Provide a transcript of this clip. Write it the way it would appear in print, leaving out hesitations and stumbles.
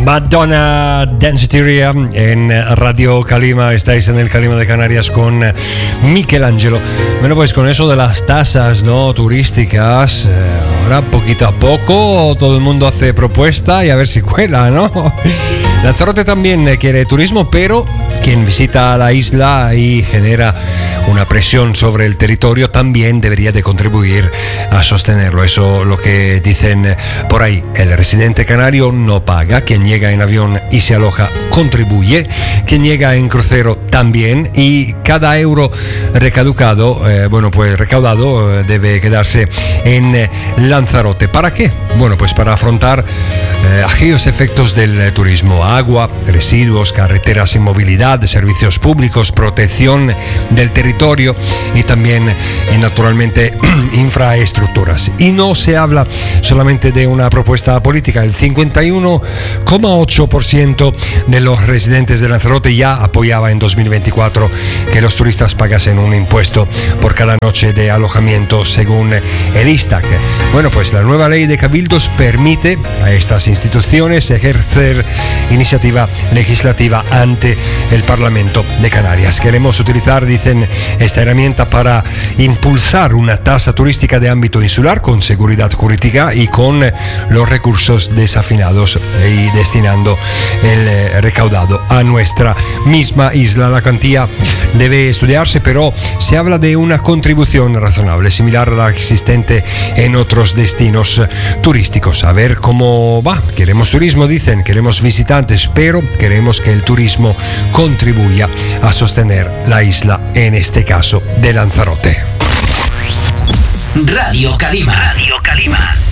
Madonna Danceteria en Radio Calima. Estáis en el Calima de Canarias con Michelangelo. Bueno, pues con eso de las tasas, ¿no?, turísticas, ahora poquito a poco todo el mundo hace propuesta y a ver si cuela, ¿no? Lanzarote también quiere turismo, pero quien visita la isla y genera una presión sobre el territorio también debería de contribuir a sostenerlo. Eso lo que dicen por ahí. El residente canario no paga, quien llega en avión y se aloja contribuye, quien llega en crucero también, y cada euro recaudado debe quedarse en Lanzarote. ¿Para qué? Bueno, pues para afrontar aquellos efectos del turismo: agua, residuos, carreteras y movilidad, servicios públicos, protección del territorio y también naturalmente infraestructuras. Y no se habla solamente de una propuesta política. El 51,8% de los residentes de Lanzarote ya apoyaba en 2024 que los turistas pagasen un impuesto por cada noche de alojamiento, según el ISTAC. Bueno, pues la nueva ley de cabildos permite a estas instituciones ejercer iniciativa legislativa ante el Parlamento de Canarias. Queremos utilizar, dicen, esta herramienta para impulsar una tasa turística de ámbito insular con seguridad jurídica y con los recursos desafinados y destinando el recaudado a nuestra misma isla. La cuantía debe estudiarse, pero se habla de una contribución razonable, similar a la existente en otros destinos turísticos. A ver cómo va. Queremos turismo, dicen, queremos visitantes, pero queremos que el turismo contribuya a sostener la isla, en este caso de Lanzarote. Radio Calima. Radio Calima.